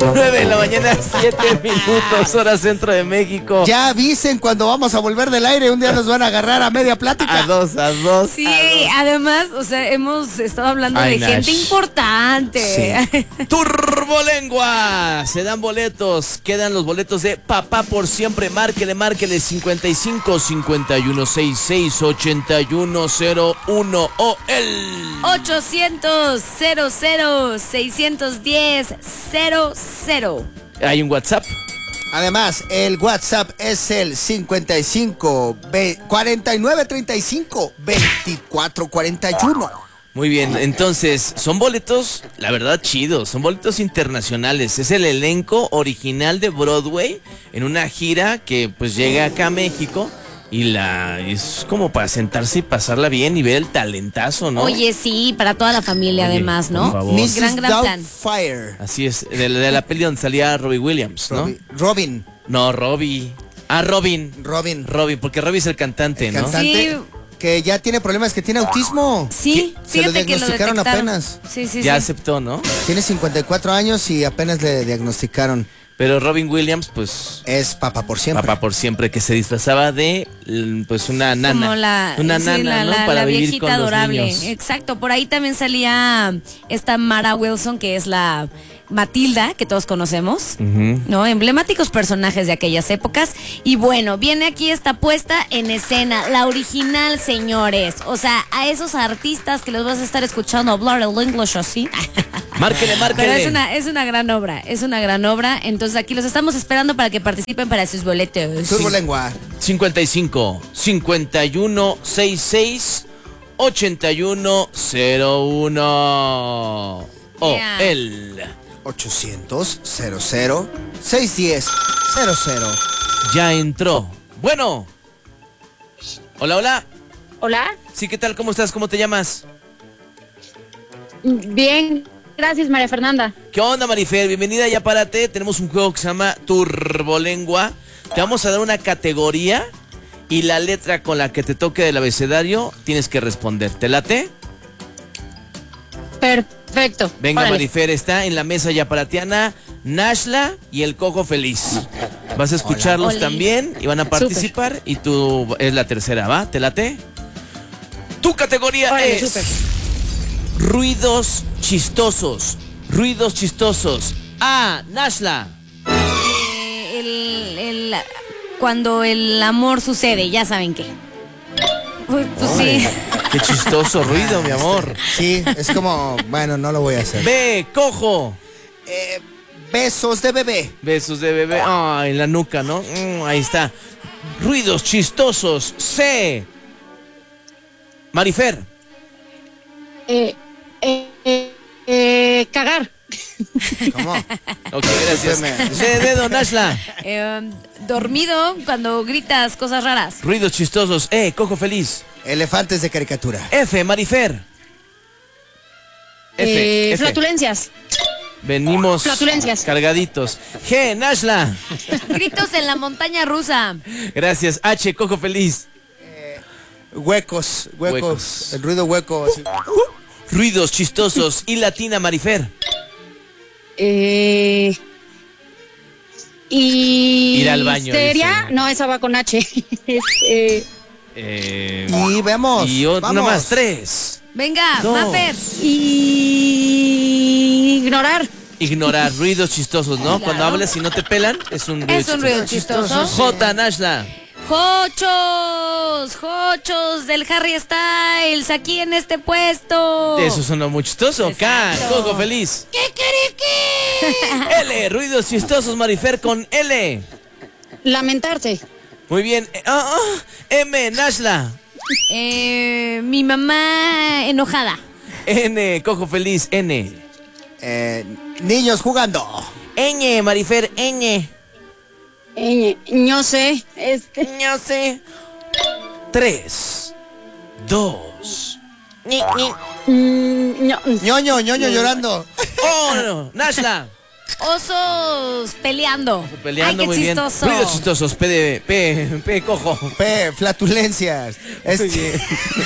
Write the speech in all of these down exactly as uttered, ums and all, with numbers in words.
nueve de la mañana, siete minutos, hora centro de México. Ya avisen cuando vamos a volver del aire. Un día nos van a agarrar a media plática. A dos, a dos. Sí, a dos. además, o sea, hemos estado hablando Ay, de Nash. gente importante. Sí. Turbolengua. Se dan boletos. Quedan los boletos de Papá por Siempre. Márquele, márquele cincuenta y cinco, cincuenta y uno, sesenta y seis, ochenta y uno cero uno o el ochocientos, cero cero, seiscientos diez, cero cero. Hay un WhatsApp. Además, el WhatsApp es el cincuenta y cinco, cuarenta y nueve, treinta y cinco, veinticuatro, cuarenta y uno. Muy bien, entonces, son boletos, la verdad, chidos, son boletos internacionales. Es el elenco original de Broadway en una gira que pues llega acá a México y la es como para sentarse y pasarla bien y ver el talentazo, ¿no? Oye, sí, para toda la familia Oye, además, ¿no? por favor. Un gran, gran plan. Doubtfire. Así es, de, de la peli donde salía Robbie Williams, ¿no? Robbie- Robin. No, Robbie. Ah, Robin. Robin. Robin, porque Robbie es el cantante, El ¿no? cantante Sí. que ya tiene problemas, que tiene autismo. Sí, Se lo fíjate que lo diagnosticaron detectaron. apenas. Sí, sí, Ya sí. aceptó, ¿no? Tiene cincuenta y cuatro años y apenas le diagnosticaron. Pero Robin Williams, pues, Es papá por siempre. papá por siempre, que se disfrazaba de, mm, pues, una nana. Como la, una sí, nana, la, ¿no? la- Para la vivir viejita con los adorable. niños. Exacto, por ahí también salía esta Mara Wilson, que es la Matilda, que todos conocemos, Ujú. ¿no? Emblemáticos personajes de aquellas épocas. Y bueno, viene aquí esta puesta en escena, la original, señores. O sea, a esos artistas que los vas a estar escuchando hablar el inglés así. Márquele, márquele. Pero es una, es una gran obra, es una gran obra. Entonces aquí los estamos esperando para que participen para sus boletos. Turbolengua. cincuenta y cinco, cincuenta y uno, sesenta y seis, ochenta y uno cero uno. O Yeah. el. ochocientos, cero cero, seiscientos diez, cero cero. Ya entró. Bueno. Hola, hola. Hola, Sí, ¿qué tal? ¿Cómo estás? ¿Cómo te llamas? bien, gracias María Fernanda. ¿Qué onda, Marifer? Bienvenida, ya párate. Tenemos un juego que se llama Turbolengua. Te vamos a dar una categoría y la letra con la que te toque del abecedario tienes que responder. ¿Te late? Perfecto. Venga, Órale. Marifer, está en la mesa yaparatiana Nashla y el Cojo Feliz. Vas a escucharlos Hola. también y van a participar y tú es la tercera, ¿va? ¿Te late? Tu categoría Órale, es súper. ruidos chistosos. Ruidos chistosos. Ah, Nashla. Eh, el, el- cuando el amor sucede, ya saben qué. Pues, pues sí. Qué chistoso ruido, mi amor. Sí, es como, bueno, no lo voy a hacer. B, cojo. Eh, besos de bebé. Besos de bebé. Ah, en la nuca, ¿no? Mm, ahí está. Ruidos chistosos. C. Marifer. Eh, eh, eh, eh, cagar. ¿Cómo? Ok, gracias. Discúlpeme. C, dedo, Nashla. Eh, dormido cuando gritas cosas raras. Ruidos chistosos. E, cojo feliz. Elefantes de caricatura. F, Marifer. F, Eh, F. flatulencias. Venimos Flatulencias. cargaditos. G, Nashla. Gritos en la montaña rusa. Gracias. H, cojo feliz. Huecos, huecos, Huecos. el ruido hueco. Así. Ruidos chistosos. Y latina, Marifer. Eh, y. Ir al baño, Histeria. dice. No, esa va con H. Es, eh, Eh, Y vemos. y o- vamos. no más. Tres. Venga, Dos. Mafer. y. Ignorar. Ignorar ruidos chistosos, ¿no? Claro. Cuando hablas y no te pelan, es un ruido Es un ruido chistoso. J, Nashla. Jochos, jochos del Harry Styles aquí en este puesto. Eso sonó muy chistoso. K, Exacto. cojo feliz. ¡Kikiriki! L, ruidos chistosos, Marifer con L. Lamentarse. Muy bien. Eh, ah, ah, M, Nashla. Eh, mi mamá enojada. N, cojo feliz, N. Eh, niños jugando. Ñ, Marifer, Ñ. Eh, no sé. Este. No sé. Tres, dos, ñi, ñi. mm, no. ñoño, ñoño llorando. Oh, no. Nashla. Osos peleando. Peleando Ay, qué muy chistoso. bien. Ruidos chistosos, P de P, P cojo. P, flatulencias. Este- Muy bien.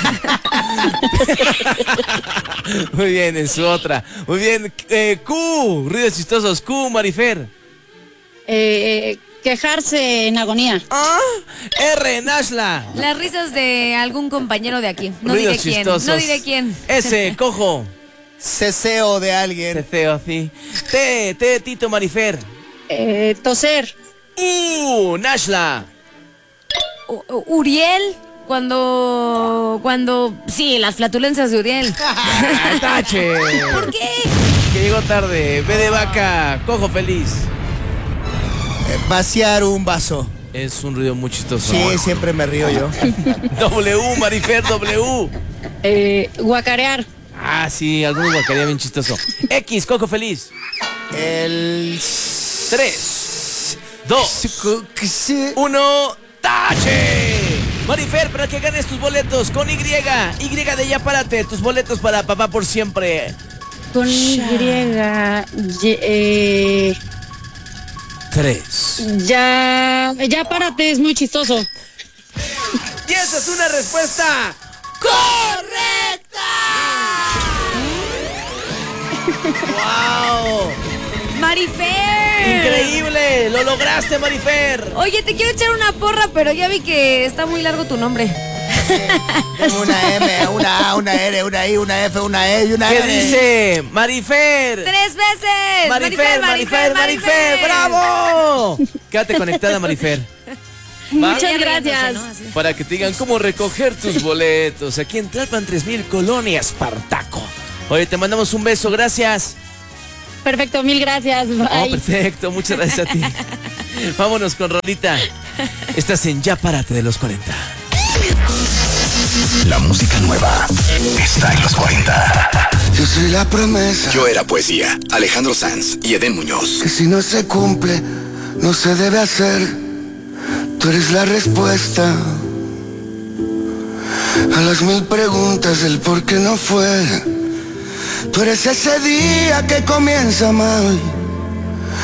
Muy bien, en su otra. Muy bien. eh, Q, ruidos chistosos. Q, Marifer. Eh, quejarse en agonía. Ah, R, Nashla. Las risas de algún compañero de aquí. No Ruidos diré quién. chistosos. No diré quién. S, cojo. Ceseo de alguien. Ceceo, sí. T, T, Tito, Marifer. Eh, toser. U, Nashla. U- U- Uriel, cuando. Cuando. Sí, las flatulencias de Uriel. Ah, Tache. ¿Por qué? Que llegó tarde. B de vaca. Cojo feliz. Eh, vaciar un vaso. Es un ruido muy chistoso. Sí, siempre me río yo. W, Marifer, W. Eh, guacarear. Ah, sí, algún guacaría bien chistoso. X, Coco feliz. El. Tres, dos, uno, tache. Marifer, para que ganes tus boletos con Y. Y de ya párate, tus boletos para papá por siempre. Con Y. ye- eh, Tres. ya. Ya párate, es muy chistoso. Y esa es una respuesta correcta. ¡Wow! ¡Marifer! ¡Increíble! ¡Lo lograste, Marifer! Oye, te quiero echar una porra, pero ya vi que está muy largo tu nombre. Tengo una M, una A, una R, una I, una F, una E y una ¿Qué R. dice? Marifer. ¡Tres veces! Marifer, Marifer, Marifer, ¡bravo! Quédate conectada, Marifer. ¿Va? Muchas Ya riéndose, gracias. ¿no? Así. Para que te digan cómo recoger tus boletos. Aquí en Tlalpan tres mil, Colonia Espartaco. Oye, te mandamos un beso, gracias. Perfecto, mil gracias. Oh, Bye. perfecto, muchas gracias a ti. Vámonos con Rolita. Estás en Ya Párate de los cuarenta. La música nueva está en los cuarenta. Yo soy la promesa Yo era poesía. Alejandro Sanz y Edén Muñoz. que si no se cumple, no se debe hacer. Tú eres la respuesta a las mil preguntas del por qué no fue. Tú eres ese día que comienza mal